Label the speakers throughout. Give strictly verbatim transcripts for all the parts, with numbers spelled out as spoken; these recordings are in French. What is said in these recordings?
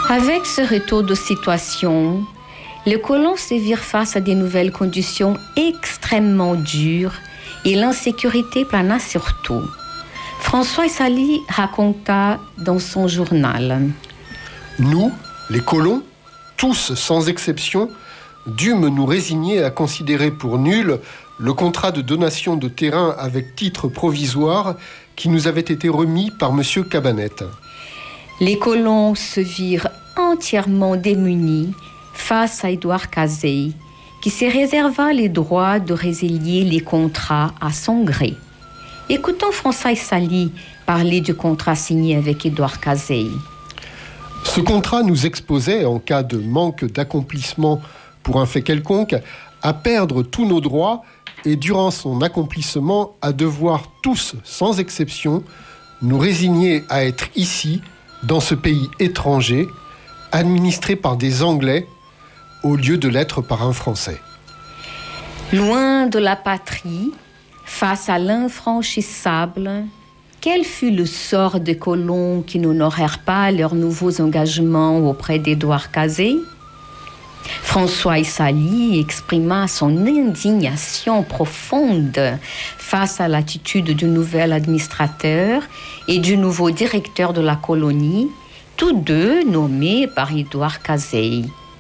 Speaker 1: Avec ce retour de situation, les colons se virent face à des nouvelles conditions extrêmement dures et l'insécurité plana sur tout. François Sali raconta dans son journal.
Speaker 2: Nous, les colons, tous sans exception, dûmes nous résigner à considérer pour nul le contrat de donation de terrain avec titre provisoire qui nous avait été remis par M. Cabanette.
Speaker 1: Les colons se virent entièrement démunis face à Édouard Cazey, qui se réserva les droits de résilier les contrats à son gré. Écoutons François Sali parler du contrat signé avec Édouard Cazey.
Speaker 2: Ce contrat nous exposait, en cas de manque d'accomplissement pour un fait quelconque, à perdre tous nos droits et, durant son accomplissement, à devoir tous, sans exception, nous résigner à être ici, dans ce pays étranger, administré par des Anglais, au lieu de l'être par un Français.
Speaker 1: Loin de la patrie, face à l'infranchissable, quel fut le sort des colons qui n'honorèrent pas leurs nouveaux engagements auprès d'Édouard Cazey? François Sali exprima son indignation profonde face à l'attitude du nouvel administrateur et du nouveau directeur de la colonie, tous deux nommés par Édouard Cazey.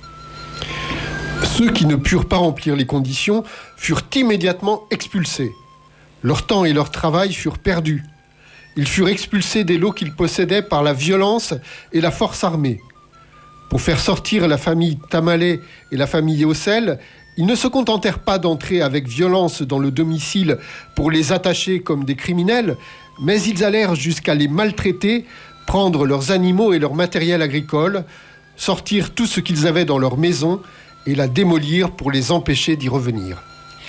Speaker 2: Ceux qui ne purent pas remplir les conditions furent immédiatement expulsés. Leur temps et leur travail furent perdus. Ils furent expulsés des lots qu'ils possédaient par la violence et la force armée. Pour faire sortir la famille Tamalé et la famille Ossel, ils ne se contentèrent pas d'entrer avec violence dans le domicile pour les attacher comme des criminels, mais ils allèrent jusqu'à les maltraiter, prendre leurs animaux et leur matériel agricole, sortir tout ce qu'ils avaient dans leur maison et la démolir pour les empêcher d'y revenir.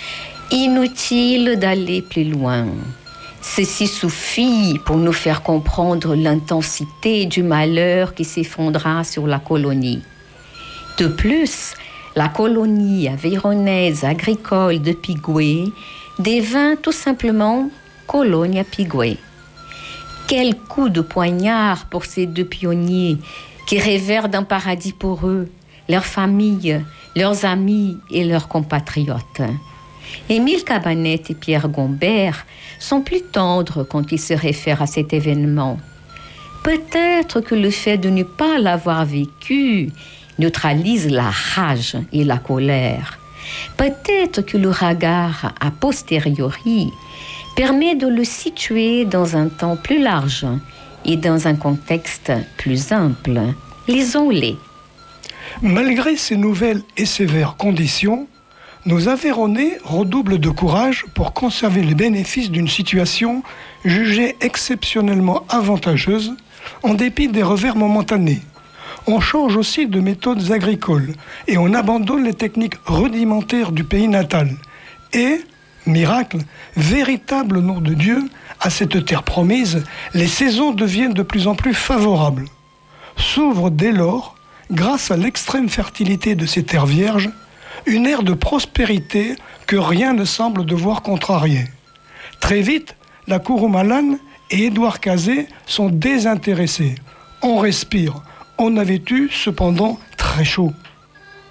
Speaker 1: Inutile d'aller plus loin. Ceci suffit pour nous faire comprendre l'intensité du malheur qui s'effondra sur la colonie. De plus, la colonie avéronnaise agricole de Pigoué devint tout simplement Colonia Pigoué. Quel coup de poignard pour ces deux pionniers qui rêvèrent d'un paradis pour eux, leurs familles, leurs amis et leurs compatriotes. Émile Cabanette et Pierre Gombert sont plus tendres quand ils se réfèrent à cet événement. Peut-être que le fait de ne pas l'avoir vécu neutralise la rage et la colère. Peut-être que le regard a posteriori permet de le situer dans un temps plus large et dans un contexte plus ample. Lisons-les.
Speaker 3: Malgré ces nouvelles et sévères conditions, nos Aveyronnais redoublent de courage pour conserver les bénéfices d'une situation jugée exceptionnellement avantageuse en dépit des revers momentanés. On change aussi de méthodes agricoles et on abandonne les techniques rudimentaires du pays natal. Et, miracle, véritable nom de Dieu, à cette terre promise, les saisons deviennent de plus en plus favorables. S'ouvre dès lors, grâce à l'extrême fertilité de ces terres vierges, une ère de prospérité que rien ne semble devoir contrarier. Très vite, la Kouroumalane et Édouard Cazey sont désintéressés. On respire. On avait eu cependant très chaud.